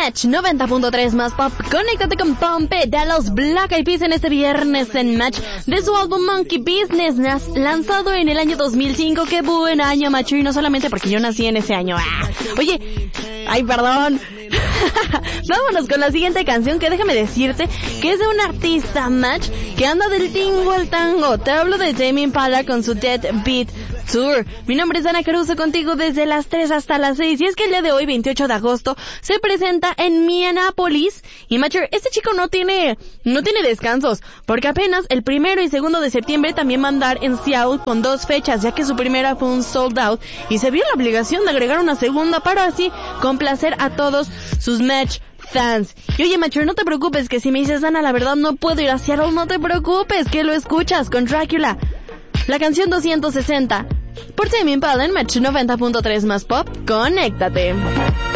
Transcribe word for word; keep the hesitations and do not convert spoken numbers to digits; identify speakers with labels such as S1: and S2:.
S1: Match noventa punto tres más pop. Conéctate con Pompe de los Black Eyed Peas en este viernes en Match de su álbum Monkey Business, lanzado en el año dos mil cinco. Qué buen año, macho, y no solamente porque yo nací en ese año. Ah. Oye, ay, perdón. Vámonos con la siguiente canción, que déjame decirte que es de un artista, Match, que anda del tingo al tango. Te hablo de Tame Impala con su Dead Beat Tour. Mi nombre es Ana Caruso, contigo desde las tres hasta las seis. Y es que el día de hoy, veintiocho de agosto, se presenta en Minneapolis. Y macho, este chico no tiene, no tiene descansos, porque apenas el primero y segundo de septiembre también va a andar en Seattle con dos fechas, ya que su primera fue un sold out y se vio la obligación de agregar una segunda para así complacer a todos sus Match fans. Y oye, macho, no te preocupes, que si me dices, Ana, la verdad no puedo ir a Seattle, no te preocupes, que lo escuchas con Drácula, la canción doscientos sesenta por Tame Impala en Match noventa punto tres más pop. Conéctate.